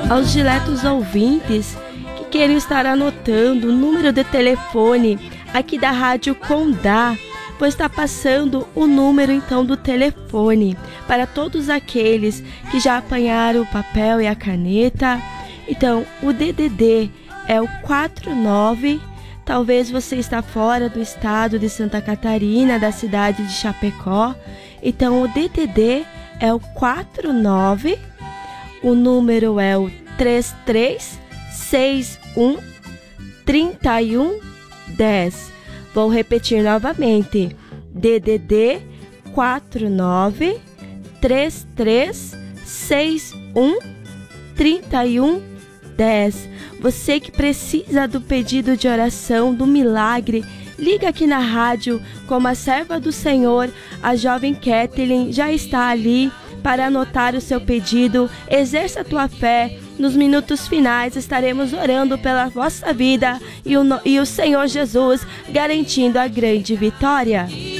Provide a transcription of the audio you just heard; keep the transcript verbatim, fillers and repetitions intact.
aos diletos ouvintes que queiram estar anotando o número de telefone aqui da Rádio Condá, pois está passando o número então do telefone para todos aqueles que já apanharam o papel e a caneta. Então, o D D D é o quatro nove, talvez você está fora do estado de Santa Catarina, da cidade de Chapecó. Então, o D D D é o quatro nove, o número é o três três seis um, três um um zero. Vou repetir novamente, D D D quatro nove, três três seis um, três um um zero. Você que precisa do pedido de oração, do milagre, liga aqui na rádio, como a serva do Senhor, a jovem Kathleen já está ali para anotar o seu pedido. Exerça a tua fé. Nos minutos finais estaremos orando pela vossa vida e o, e o Senhor Jesus garantindo a grande vitória.